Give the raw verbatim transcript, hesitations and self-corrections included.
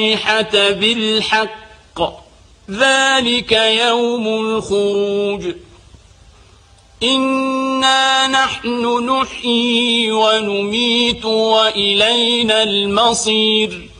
بالحق ذلك يوم الخروج إنا نحن نحيي ونميت وإلينا المصير